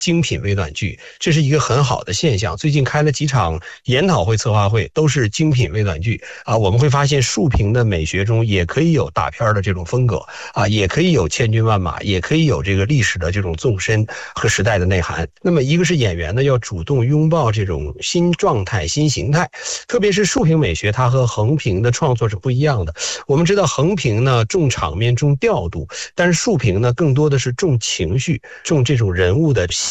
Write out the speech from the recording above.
精品微短剧，这是一个很好的现象。最近开了几场研讨会、策划会，都是精品微短剧啊。我们会发现竖屏的美学中也可以有大片的这种风格啊，也可以有千军万马，也可以有这个历史的这种纵深和时代的内涵。那么一个是演员呢要主动拥抱这种新状态、新形态，特别是竖屏美学，它和横屏的创作是不一样的。我们知道横屏呢重场面、重调度，但是竖屏呢更多的是重情绪、重这种人物的